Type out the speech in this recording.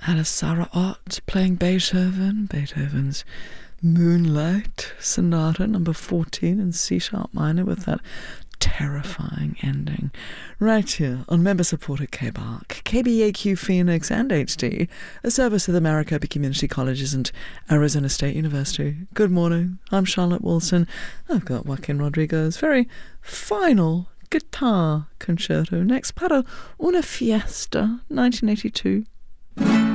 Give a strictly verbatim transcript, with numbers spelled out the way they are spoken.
That is Sarah Ott playing Beethoven, Beethoven's Moonlight Sonata number fourteen in C-sharp minor with that terrifying ending. Right here on member-supported K B A R C, K B A Q Phoenix and H D, a service of the Maricopa Community Colleges and Arizona State University. Good morning, I'm Charlotte Wilson. I've got Joaquin Rodrigo's very final guitar concerto next, Para una Fiesta, nineteen eighty-two.